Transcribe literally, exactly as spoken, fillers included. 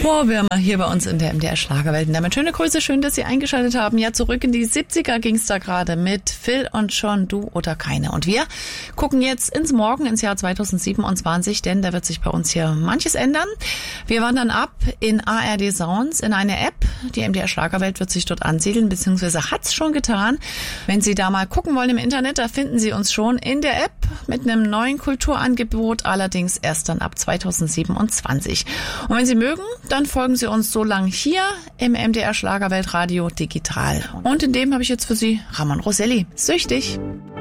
Ohrwürmer hier bei uns in der M D R Schlagerwelt. Und damit schöne Grüße, schön, dass Sie eingeschaltet haben. Ja, zurück in die siebziger ging's da gerade mit Phil und Sean, du oder keine. Und wir gucken jetzt ins Morgen, ins Jahr zweitausendsiebenundzwanzig, denn da wird sich bei uns hier manches ändern. Wir wandern ab in A R D Sounds, in eine App. Die M D R Schlagerwelt wird sich dort ansiedeln, beziehungsweise hat's schon getan. Wenn Sie da mal gucken wollen im Internet, da finden Sie uns schon in der App mit einem neuen Kulturangebot, allerdings erst dann ab zweitausendsiebenundzwanzig. Und wenn Sie mögen, dann folgen Sie uns so lang hier im M D R Schlagerweltradio digital. Und in dem habe ich jetzt für Sie Ramon Roselli. Süchtig.